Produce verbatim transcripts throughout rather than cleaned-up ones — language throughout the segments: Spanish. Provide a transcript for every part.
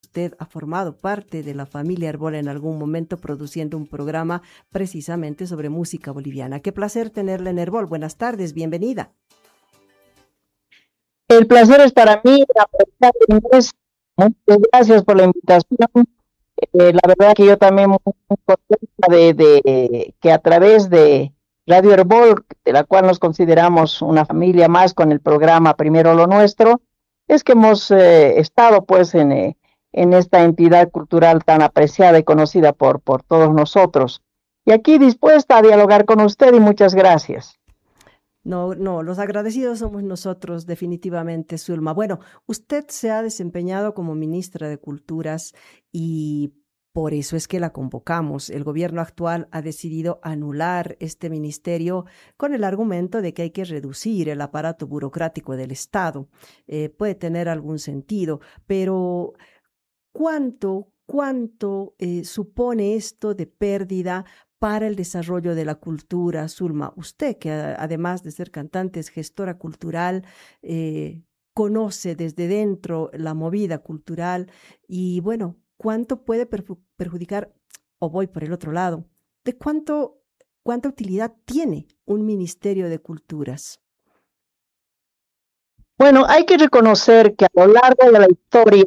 usted ha formado parte de la familia Herbol en algún momento produciendo un programa precisamente sobre música boliviana. Qué placer tenerla en Herbol. Buenas tardes, bienvenida. El placer es para mí. Muchas gracias por la invitación. Eh, la verdad que yo también muy contenta de, de que a través de Radio Herbol, de la cual nos consideramos una familia más con el programa Primero lo Nuestro, es que hemos eh, estado pues en, eh, en esta entidad cultural tan apreciada y conocida por, por todos nosotros. Y aquí dispuesta a dialogar con usted y muchas gracias. No, no, los agradecidos somos nosotros, definitivamente, Zulma. Bueno, usted se ha desempeñado como ministra de Culturas y por eso es que la convocamos. El gobierno actual ha decidido anular este ministerio con el argumento de que hay que reducir el aparato burocrático del Estado. Eh, puede tener algún sentido, pero ¿cuánto, cuánto eh, supone esto de pérdida para el desarrollo de la cultura, Zulma? Usted, que a- además de ser cantante, es gestora cultural, eh, conoce desde dentro la movida cultural y bueno, ¿cuánto puede perju- perjudicar? O voy por el otro lado, ¿de cuánto, cuánta utilidad tiene un ministerio de culturas? Bueno, hay que reconocer que a lo largo de la historia,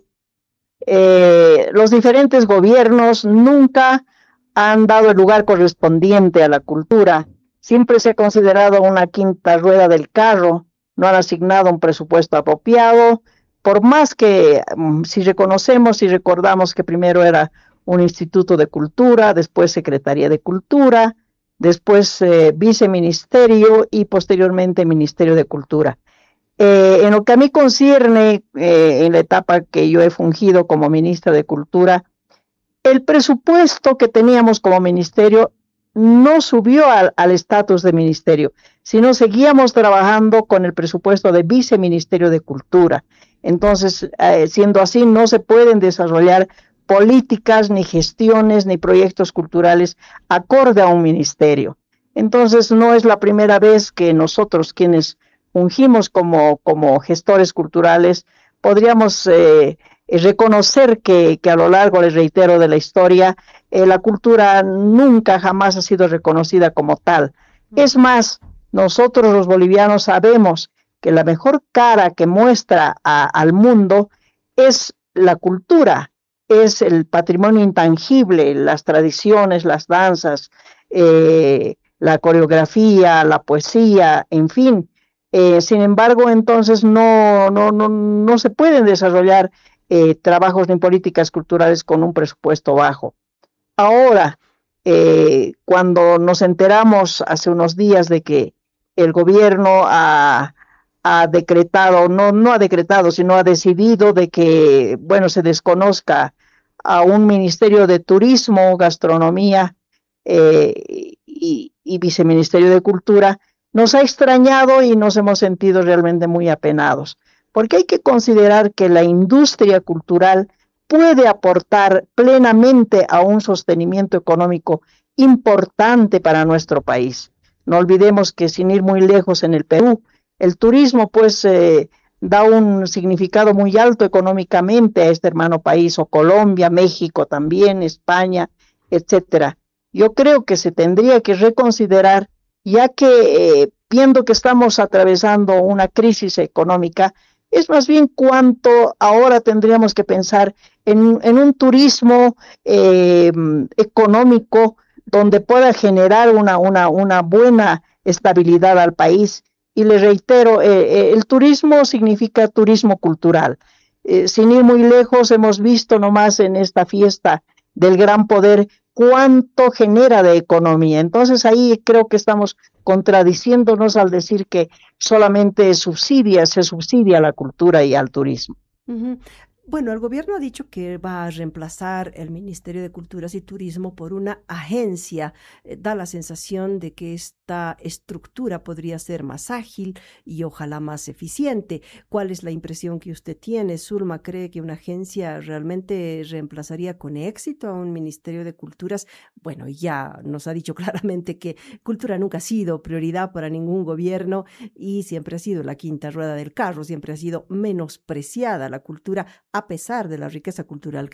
eh, los diferentes gobiernos nunca han dado el lugar correspondiente a la cultura. Siempre se ha considerado una quinta rueda del carro, no han asignado un presupuesto apropiado, por más que um, si reconocemos y recordamos que primero era un instituto de cultura, después Secretaría de Cultura, después eh, viceministerio y posteriormente Ministerio de Cultura. Eh, en lo que a mí concierne, eh, en la etapa que yo he fungido como ministra de Cultura, el presupuesto que teníamos como ministerio no subió al estatus de ministerio, sino seguíamos trabajando con el presupuesto de viceministerio de Cultura. Entonces, eh, siendo así, no se pueden desarrollar políticas, ni gestiones, ni proyectos culturales acorde a un ministerio. Entonces, no es la primera vez que nosotros, quienes fungimos como, como gestores culturales, podríamos eh, reconocer que, que a lo largo, les reitero, de la historia, eh, la cultura nunca jamás ha sido reconocida como tal. Es más, nosotros los bolivianos sabemos que la mejor cara que muestra a, al mundo es la cultura, es el patrimonio intangible, las tradiciones, las danzas, eh, la coreografía, la poesía, en fin. Eh, sin embargo, entonces no, no, no, no se pueden desarrollar eh, trabajos ni políticas culturales con un presupuesto bajo. Ahora, eh, cuando nos enteramos hace unos días de que el gobierno ha, ha decretado, no, no ha decretado, sino ha decidido de que, bueno, se desconozca a un Ministerio de Turismo, Gastronomía eh, y, y Viceministerio de Cultura, nos ha extrañado y nos hemos sentido realmente muy apenados, porque hay que considerar que la industria cultural puede aportar plenamente a un sostenimiento económico importante para nuestro país. No olvidemos que sin ir muy lejos en el Perú, el turismo pues eh, da un significado muy alto económicamente a este hermano país, o Colombia, México también, España, etcétera. Yo creo que se tendría que reconsiderar, ya que eh, viendo que estamos atravesando una crisis económica, es más bien cuánto ahora tendríamos que pensar en, en un turismo eh, económico donde pueda generar una, una, una buena estabilidad al país. Y le reitero, eh, el turismo significa turismo cultural. Eh, sin ir muy lejos, hemos visto nomás en esta fiesta del gran poder cuánto genera de economía. Entonces ahí creo que estamos contradiciéndonos al decir que solamente subsidia, se subsidia a la cultura y al turismo. Ujú. Bueno, el gobierno ha dicho que va a reemplazar el Ministerio de Culturas y Turismo por una agencia. Eh, da la sensación de que esta estructura podría ser más ágil y ojalá más eficiente. ¿Cuál es la impresión que usted tiene? ¿Zulma cree que una agencia realmente reemplazaría con éxito a un Ministerio de Culturas? Bueno, ya nos ha dicho claramente que cultura nunca ha sido prioridad para ningún gobierno y siempre ha sido la quinta rueda del carro, siempre ha sido menospreciada la cultura a pesar de la riqueza cultural